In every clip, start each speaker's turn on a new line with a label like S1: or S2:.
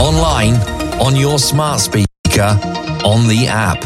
S1: online, on your smart speaker, on the app.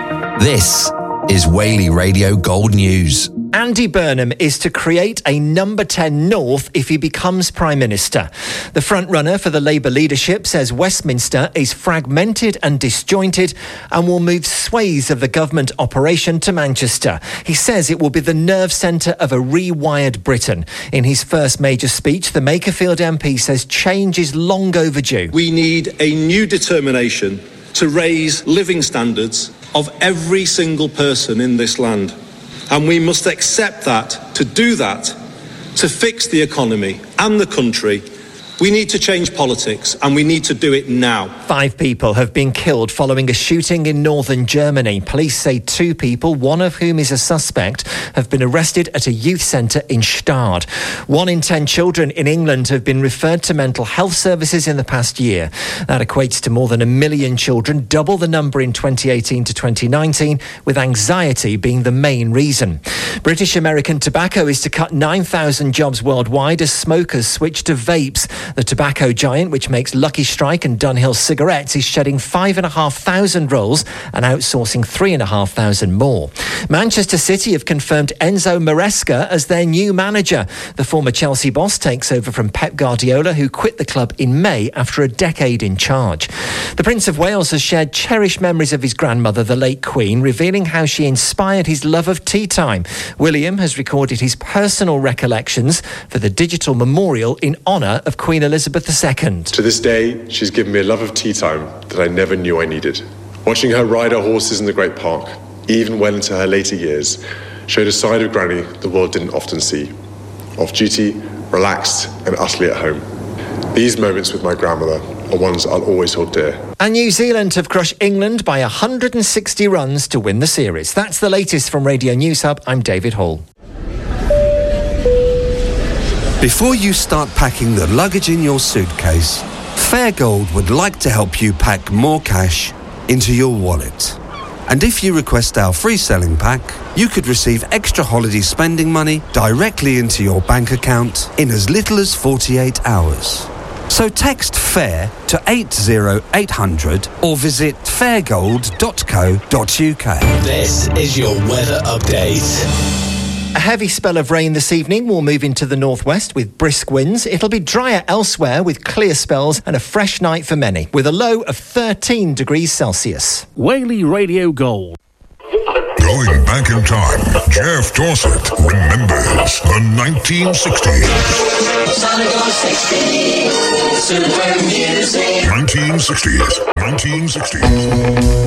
S1: This is Whaley Radio Gold News.
S2: Andy Burnham is to create a number 10 North if he becomes Prime Minister. The frontrunner for the Labour leadership says Westminster is fragmented and disjointed and will move swathes of the government operation to Manchester. He says it will be the nerve centre of a rewired Britain. In his first major speech, the Makerfield MP says change is long overdue.
S3: We need a new determination to raise living standards of every single person in this land. And we must accept that, to do that, to fix the economy and the country, we need to change politics, and we need to do it now.
S2: 5 people have been killed following a shooting in northern Germany. Police say 2 people, one of whom is a suspect, have been arrested at a youth centre in Stade. 1 in 10 children in England have been referred to mental health services in the past year. That equates to more than 1 million children, double the number in 2018 to 2019, with anxiety being the main reason. British American Tobacco is to cut 9,000 jobs worldwide as smokers switch to vapes. The tobacco giant, which makes Lucky Strike and Dunhill cigarettes, is shedding 5,500 roles and outsourcing 3,500 more. Manchester City have confirmed Enzo Maresca as their new manager. The former Chelsea boss takes over from Pep Guardiola, who quit the club in May after a decade in charge. The Prince of Wales has shared cherished memories of his grandmother, the late Queen, revealing how she inspired his love of tea time. William has recorded his personal recollections for the digital memorial in honour of Queen Elizabeth II.
S4: To this day, she's given me a love of tea time that I never knew I needed. Watching her ride her horses in the Great Park, even well into her later years, showed a side of Granny the world didn't often see. Off duty, relaxed and utterly at home. These moments with my grandmother are ones I'll always hold dear.
S2: And New Zealand have crushed England by 160 runs to win the series. That's the latest from Radio News Hub. I'm David Hall.
S5: Before you start packing the luggage in your suitcase, Fairgold would like to help you pack more cash into your wallet. And if you request our free selling pack, you could receive extra holiday spending money directly into your bank account in as little as 48 hours. So text FAIR to 80800 or visit fairgold.co.uk.
S6: This is your weather update.
S2: A heavy spell of rain this evening will move into the northwest with brisk winds. It'll be drier elsewhere with clear spells and a fresh night for many, with a low of 13 degrees Celsius.
S7: Whaley Radio Gold.
S8: Going back in time, Jeff Dorset remembers the 1960s. 1960s.